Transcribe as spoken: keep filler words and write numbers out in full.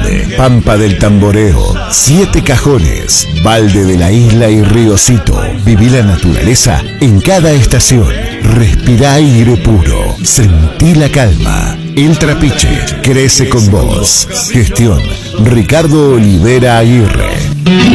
Grande, Pampa del Tamboreo, Siete Cajones, Valde de la Isla y Riocito. Viví la naturaleza en cada estación. Respira aire puro. Sentí la calma. El Trapiche crece con vos. Gestión Ricardo Olivera Aguirre.